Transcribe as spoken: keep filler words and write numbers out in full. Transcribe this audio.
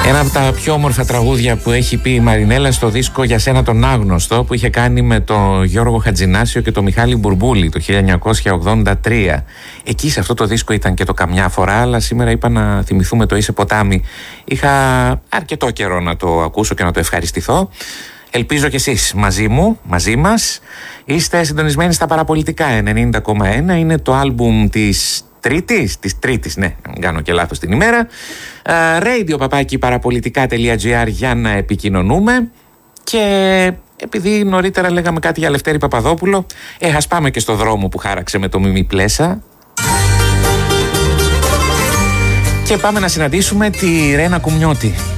Ένα από τα πιο όμορφα τραγούδια που έχει πει η Μαρινέλα στο δίσκο «Για σένα τον άγνωστο» που είχε κάνει με τον Γιώργο Χατζηνάσιο και τον Μιχάλη Μπουρμπούλη το χίλια εννιακόσια ογδόντα τρία. Εκεί σε αυτό το δίσκο ήταν και το «Καμιά φορά», αλλά σήμερα είπα να θυμηθούμε το «Είσαι ποτάμι». Είχα αρκετό καιρό να το ακούσω και να το ευχαριστηθώ. Ελπίζω κι εσείς μαζί μου, μαζί μας. Είστε συντονισμένοι στα Παραπολιτικά ενενήντα κόμμα ένα. Είναι το άλμπουμ της Τρίτης, της Τρίτης, ναι, μην κάνω και λάθος την ημέρα. Uh, radio παπάκι παραπολιτικά.gr για να επικοινωνούμε. Και επειδή νωρίτερα λέγαμε κάτι για Λευτέρη Παπαδόπουλο, ε, ας πάμε και στο δρόμο που χάραξε με το Μίμη Πλέσα. Και πάμε να συναντήσουμε τη Ρένα Κουμνιώτη.